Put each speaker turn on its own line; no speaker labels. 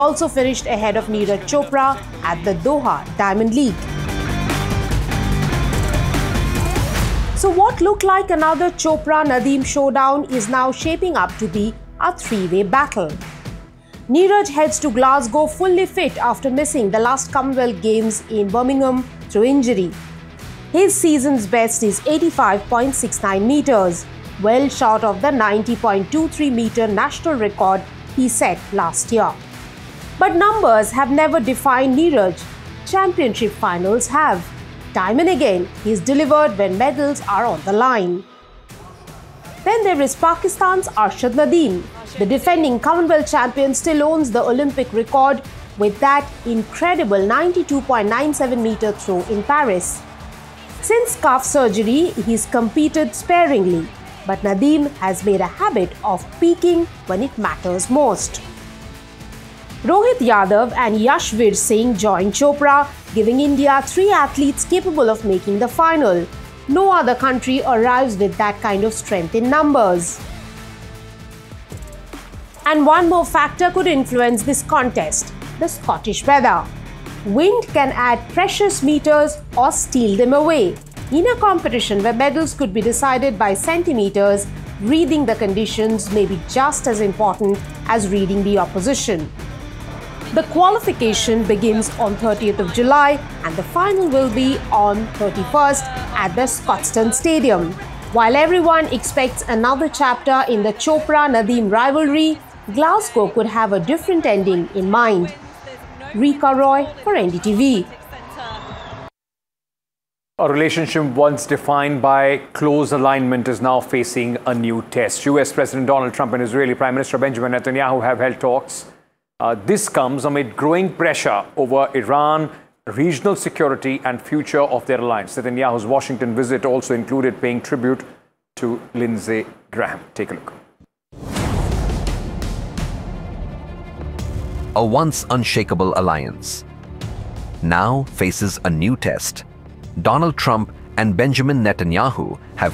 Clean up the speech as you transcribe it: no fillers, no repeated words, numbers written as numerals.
also finished ahead of Neeraj Chopra at the Doha Diamond League. So what looked like another Chopra-Nadeem showdown is now shaping up to be a three-way battle. Neeraj heads to Glasgow fully fit after missing the last Commonwealth Games in Birmingham through injury. His season's best is 85.69 meters, well short of the 90.23-meter national record he set last year. But numbers have never defined Neeraj. Championship finals have. Time and again, he is delivered when medals are on the line. Then there is Pakistan's Arshad Nadeem. The defending Commonwealth champion still owns the Olympic record with that incredible 92.97-meter throw in Paris. Since calf surgery, he's competed sparingly, but Nadeem has made a habit of peaking when it matters most. Rohit Yadav and Yashvir Singh joined Chopra, giving India 3 athletes capable of making the final. No other country arrives with that kind of strength in numbers. And one more factor could influence this contest: the Scottish weather. Wind can add precious meters or steal them away. In a competition where medals could be decided by centimeters, reading the conditions may be just as important as reading the opposition. The qualification begins on 30th of July and the final will be on 31st at the Scotstoun Stadium. While everyone expects another chapter in the Chopra-Nadeem rivalry, Glasgow could have a different ending in mind. Rika Roy for NDTV.
A relationship once defined by close alignment is now facing a new test. US President Donald Trump and Israeli Prime Minister Benjamin Netanyahu have held talks. This comes amid growing pressure over Iran, regional security and future of their alliance. Netanyahu's Washington visit also included paying tribute to Lindsey Graham. Take a look.
A once unshakable alliance now faces a new test. Donald Trump and Benjamin Netanyahu have